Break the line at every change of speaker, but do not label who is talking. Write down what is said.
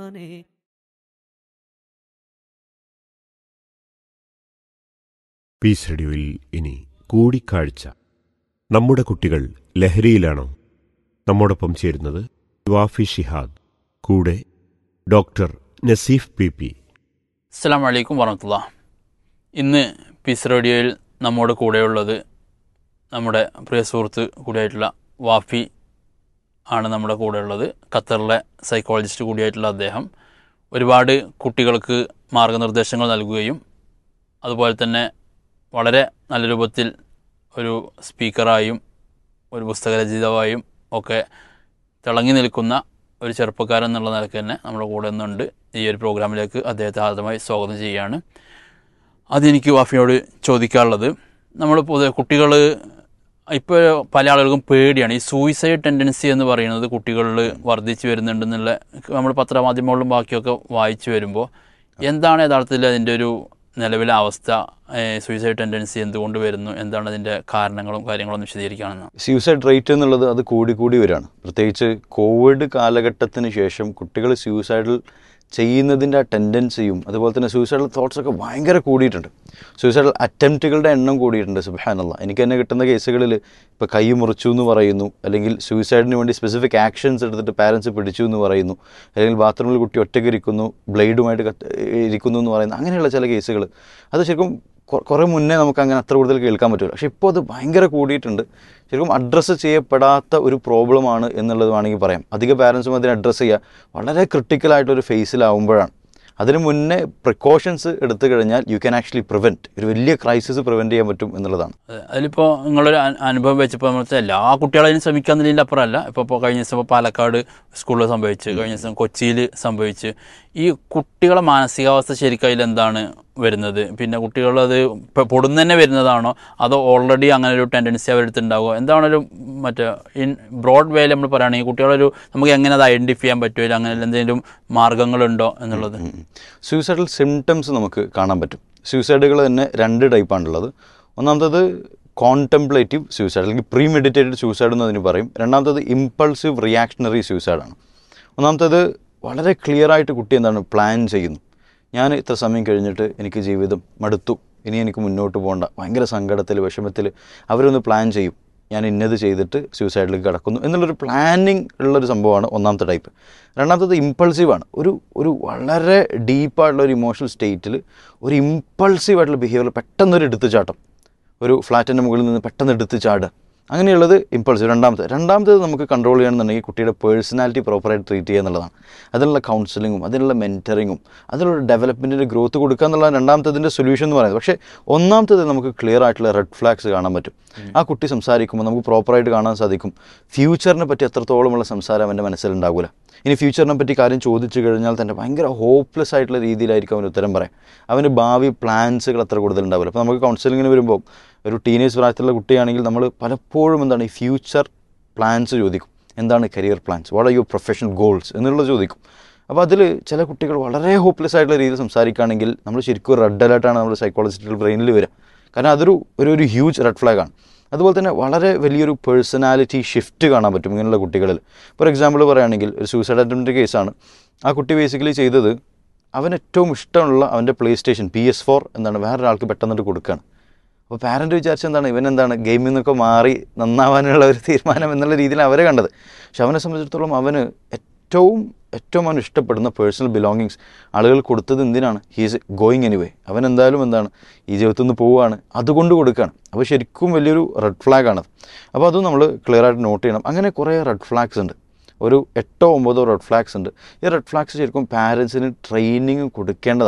Piece റേഡിയോയിൽ ഇനി കൂടിക്കാഴ്ച. നമ്മുടെ കുട്ടികൾ ലഹരിയിലാണോ? നമ്മോടൊപ്പം ചേരുന്നത് വാഫി ഷിഹാദ്, കൂടെ ഡോക്ടർ നസീഫ് പി.
അസ്സലാമു അലൈക്കും വറഹ്മത്തുള്ളാഹി. ഇന്ന് പീസ് റേഡിയോയിൽ നമ്മോട് കൂടെയുള്ളത് നമ്മുടെ പ്രിയ സുഹൃത്ത് കൂടിയായിട്ടുള്ള വാഫി ആണ് നമ്മുടെ കൂടെയുള്ളത്. ഖത്തറിലെ സൈക്കോളജിസ്റ്റ് കൂടിയായിട്ടുള്ള അദ്ദേഹം ഒരുപാട് കുട്ടികൾക്ക് മാർഗനിർദ്ദേശങ്ങൾ നൽകുകയും അതുപോലെ തന്നെ വളരെ നല്ല രൂപത്തിൽ ഒരു സ്പീക്കറായും ഒരു പുസ്തകരചയിതാവായും ഒക്കെ തിളങ്ങി നിൽക്കുന്ന ഒരു ചെറുപ്പക്കാരൻ എന്നുള്ള നിലയ്ക്ക് തന്നെ നമ്മുടെ കൂടെ നിന്നുണ്ട്. ഈ ഒരു പ്രോഗ്രാമിലേക്ക് അദ്ദേഹത്തെ ആദ്യമായി സ്വാഗതം ചെയ്യുകയാണ്. അതെനിക്ക് വാഫിയോട് ചോദിക്കാനുള്ളത്, നമ്മൾ പൊതുവെ കുട്ടികൾ ഇപ്പോൾ പല ആളുകൾക്കും പേടിയാണ്. ഈ സൂയിസൈഡ് ടെൻഡൻസി എന്ന് പറയുന്നത് കുട്ടികളിൽ വർദ്ധിച്ചു വരുന്നുണ്ടെന്നുള്ള നമ്മൾ പത്രമാധ്യമങ്ങളിലും ബാക്കിയൊക്കെ വായിച്ചു വരുമ്പോൾ എന്താണ് യഥാർത്ഥത്തിൽ അതിൻ്റെ ഒരു നിലവിലെ അവസ്ഥ? സൂയിസൈഡ് ടെൻഡൻസി എന്തുകൊണ്ട് വരുന്നു, എന്താണ് അതിൻ്റെ കാരണങ്ങളും കാര്യങ്ങളും വിശദീകരിക്കുകയാണെന്ന്.
സൂയിസൈഡ് റേറ്റ് എന്നുള്ളത് അത് കൂടി വരികയാണ്. പ്രത്യേകിച്ച് കോവിഡ് കാലഘട്ടത്തിന് ശേഷം കുട്ടികൾ സൂയിസൈഡിൽ ചെയ്യുന്നതിൻ്റെ ആ ടെൻഡൻസിയും അതുപോലെ തന്നെ സൂയിസൈഡൽ തോട്ട്സൊക്കെ ഭയങ്കര കൂടിയിട്ടുണ്ട്. സൂയിസൈഡൽ അറ്റംപ്റ്റുകളുടെ എണ്ണം കൂടിയിട്ടുണ്ട്. സുബ്ഹാനല്ലാഹ്. എനിക്ക് തന്നെ കിട്ടുന്ന കേസുകളിൽ ഇപ്പോൾ കൈ മുറിച്ചു എന്ന് പറയുന്നു, അല്ലെങ്കിൽ സൂയിസൈഡിന് വേണ്ടി സ്പെസിഫിക് ആക്ഷൻസ് എടുത്തിട്ട് പാരൻസ് പിടിച്ചു എന്ന് പറയുന്നു, അല്ലെങ്കിൽ ബാത്റൂമിൽ കുട്ടി ഒറ്റയ്ക്ക് ഇരിക്കുന്നു, ബ്ലേഡുമായിട്ട് ഇരിക്കുന്നു എന്ന് പറയുന്നു. അങ്ങനെയുള്ള ചില കേസുകൾ അത് ശരിക്കും കുറേ മുന്നേ നമുക്ക് അങ്ങനെ അത്ര കൂടുതൽ കേൾക്കാൻ പറ്റില്ല. പക്ഷേ ഇപ്പോൾ അത് ഭയങ്കര കൂടിയിട്ടുണ്ട്. ശരിക്കും അഡ്രസ്സ് ചെയ്യപ്പെടാത്ത ഒരു പ്രോബ്ലമാണ് എന്നുള്ളത് വേണമെങ്കിൽ പറയാം. അധിക പാരൻസും അതിനെ അഡ്രസ്സ് ചെയ്യുക വളരെ ക്രിട്ടിക്കലായിട്ടൊരു ഫേസിലാവുമ്പോഴാണ്. അതിന് മുന്നേ പ്രിക്കോഷൻസ് എടുത്തു കഴിഞ്ഞാൽ യു ക്യാൻ ആക്ച്വലി പ്രിവെൻറ്റ്, ഒരു വലിയ ക്രൈസിസ് പ്രിവെൻറ്റ് ചെയ്യാൻ പറ്റും എന്നുള്ളതാണ്.
അതിലിപ്പോൾ നിങ്ങളൊരു അനുഭവം വെച്ചപ്പോൾ നമ്മൾ എല്ലാ കുട്ടികളതിനും ശ്രമിക്കാമെന്നതിൻ്റെ അപ്പുറമല്ല. ഇപ്പോൾ കഴിഞ്ഞ ദിവസം പാലക്കാട് സ്കൂളിൽ സംഭവിച്ച്, കഴിഞ്ഞ ദിവസം കൊച്ചിയിൽ സംഭവിച്ച്. ഈ കുട്ടികളെ മാനസികാവസ്ഥ ശരിക്കും അതിലെന്താണ് വരുന്നത്? പിന്നെ കുട്ടികളത് പൊടുന്ന് തന്നെ വരുന്നതാണോ, അതോ ഓൾറെഡി അങ്ങനെ ഒരു ടെൻഡൻസി അവരെടുത്ത് ഉണ്ടാകുമോ? എന്താണൊരു മറ്റേ ഇൻ ബ്രോഡ് വേയിൽ നമ്മൾ പറയുകയാണെങ്കിൽ കുട്ടികളൊരു നമുക്ക് എങ്ങനെ അത് ഐഡൻറ്റിഫൈ ചെയ്യാൻ പറ്റുമോ, അങ്ങനെ എന്തെങ്കിലും മാർഗ്ഗങ്ങളുണ്ടോ എന്നുള്ളത്?
സൂയിസൈഡൽ സിംറ്റംസ് നമുക്ക് കാണാൻ പറ്റും. സൂയിസൈഡുകൾ തന്നെ 2 ടൈപ്പാണുള്ളത്. ഒന്നാമത്തത് കോൺടെംപ്ലേറ്റീവ് സൂയിസൈഡ്, അല്ലെങ്കിൽ പ്രീ മെഡിറ്റേറ്റഡ് സൂയിസൈഡ് എന്ന് അതിന് പറയും. രണ്ടാമത്തത് ഇമ്പൾസീവ് റിയാക്ഷണറി സൂയിസൈഡാണ്. ഒന്നാമത്തത് വളരെ ക്ലിയർ ആയിട്ട് കുട്ടി എന്താണ് പ്ലാൻ ചെയ്യുന്നു. ഞാൻ ഇത്ര സമയം കഴിഞ്ഞിട്ട് എനിക്ക് ജീവിതം മടുത്തു, ഇനി എനിക്ക് മുന്നോട്ട് പോകണ്ട, ഭയങ്കര സങ്കടത്തിൽ വിഷമത്തിൽ അവരൊന്ന് പ്ലാൻ ചെയ്യും, ഞാൻ ഇന്നത് ചെയ്തിട്ട് സൂയിസൈഡിലേക്ക് കടക്കുന്നു എന്നുള്ളൊരു പ്ലാനിങ് ഉള്ളൊരു സംഭവമാണ് ഒന്നാമത്തെ ടൈപ്പ്. രണ്ടാമത്തത് ഇമ്പൾസീവാണ്. ഒരു വളരെ ഡീപ്പായിട്ടുള്ള ഒരു ഇമോഷണൽ സ്റ്റേറ്റിൽ ഒരു ഇമ്പൾസീവായിട്ടുള്ള ബിഹേവിയർ, പെട്ടെന്നൊരു എടുത്തുചാട്ടം, ഒരു ഫ്ലാറ്റിൻ്റെ മുകളിൽ നിന്ന് പെട്ടെന്ന് എടുത്ത് ചാടുക, അങ്ങനെയുള്ളത് ഇമ്പൾസീവ്. രണ്ടാമത്തേത് നമുക്ക് കൺട്രോൾ ചെയ്യണമെന്നുണ്ടെങ്കിൽ കുട്ടിയുടെ പേഴ്സണാലിറ്റി പ്രോപ്പറായിട്ട് ട്രീറ്റ് ചെയ്യുക എന്നുള്ളതാണ്. അതിനുള്ള കൗൺസിലിങ്ങും അതിനുള്ള മെൻറ്ററിങ്ങും അതിനുള്ള ഡെവലപ്മെൻറ്റിൻ്റെ ഗ്രോത്ത് കൊടുക്കുക എന്നുള്ളതാണ് രണ്ടാമത്തതിൻ്റെ സൊല്യൂഷൻ എന്ന് പറയുന്നത്. പക്ഷേ ഒന്നാമത്തേത് നമുക്ക് ക്ലിയർ ആയിട്ടുള്ള റെഡ് ഫ്ലാഗ്സ് കാണാൻ പറ്റും. ആ കുട്ടി സംസാരിക്കുമ്പോൾ നമുക്ക് പ്രോപ്പറായിട്ട് കാണാൻ സാധിക്കും ഫ്യൂച്ചറിനെ പറ്റി എത്രത്തോളമുള്ള സംസാരം അവൻ്റെ മനസ്സിലുണ്ടാകില്ല. ഇനി ഫ്യൂച്ചറിനെ പറ്റി കാര്യം ചോദിച്ചു കഴിഞ്ഞാൽ തന്നെ ഭയങ്കര ഹോപ്പ്ലെസ് ആയിട്ടുള്ള രീതിയിലായിരിക്കും അവന് ഉത്തരം പറയാം. അവന് ഭാവി പ്ലാൻസുകൾ അത്ര കൂടുതലുണ്ടാവില്ല. അപ്പോൾ നമുക്ക് കൗൺസിലിങ്ങിന് വരുമ്പോൾ ഒരു ടീനേജ് പ്രായത്തിലുള്ള കുട്ടിയാണെങ്കിൽ നമ്മൾ പലപ്പോഴും എന്താണ് ഈ ഫ്യൂച്ചർ പ്ലാൻസ് ചോദിക്കും. എന്താണ് career plans, what are your professional goals എന്നുള്ളത് ചോദിക്കും. അപ്പോൾ അതിൽ ചില കുട്ടികൾ വളരെ ഹോപ്പ്ലെസ് ആയിട്ടുള്ള രീതിയിൽ സംസാരിക്കുകയാണെങ്കിൽ നമ്മൾ ശരിക്കും ഒരു റെഡ് അലേർട്ടാണ് നമ്മുടെ സൈക്കോളജിസ്റ്റുകൾ ബ്രെയിനിൽ വരിക. കാരണം അതൊരു ഹ്യൂജ് റെഡ് ഫ്ലാഗാണ്. അതുപോലെ തന്നെ വളരെ വലിയൊരു പേഴ്സണാലിറ്റി ഷിഫ്റ്റ് കാണാൻ പറ്റും ഇങ്ങനെയുള്ള കുട്ടികളിൽ. ഫോർ എക്സാമ്പിൾ പറയുകയാണെങ്കിൽ ഒരു സൂയിസൈഡ് അറ്റംപ്റ്റ് കേസാണ്. ആ കുട്ടി ബേസിക്കലി ചെയ്തത് അവന് ഏറ്റവും ഇഷ്ടമുള്ള അവൻ്റെ പ്ലേ സ്റ്റേഷൻ PS4 എന്താണ് വേറൊരാൾക്ക് പെട്ടെന്നിട്ട് കൊടുക്കുകയാണ്. അപ്പോൾ പാരൻറ്റ് വിചാരിച്ചെന്താണ് ഇവനെന്താണ് ഗെയിമിൽ നിന്നൊക്കെ മാറി നന്നാവാനുള്ള ഒരു തീരുമാനം എന്നുള്ള രീതിയിൽ അവരെ കണ്ടത്. പക്ഷെ അവനെ സംബന്ധിച്ചിടത്തോളം അവന് ഏറ്റവും അവന് ഇഷ്ടപ്പെടുന്ന പേഴ്സണൽ ബിലോങ്ങിങ്സ് ആളുകൾ കൊടുത്തത് എന്തിനാണ്? ഹീസ് ഗോയിങ് എനിവേ, അവൻ എന്തായാലും എന്താണ് ഈ ജീവിതത്തിൽ നിന്ന് പോവുകയാണ്, അതുകൊണ്ട് കൊടുക്കുകയാണ്. അപ്പോൾ ശരിക്കും വലിയൊരു റെഡ് ഫ്ലാഗാണത്. അപ്പോൾ അതും നമ്മൾ ക്ലിയർ ആയിട്ട് നോട്ട് ചെയ്യണം. അങ്ങനെ കുറേ റെഡ് ഫ്ലാഗ്സ് ഉണ്ട്, ഒരു 8-9 റെഡ് ഫ്ലാഗ്സ് ഉണ്ട്. ഈ റെഡ് ഫ്ലാഗ്സ് ശരിക്കും പാരൻസിന് ട്രെയിനിങ് കൊടുക്കേണ്ടതാണ്.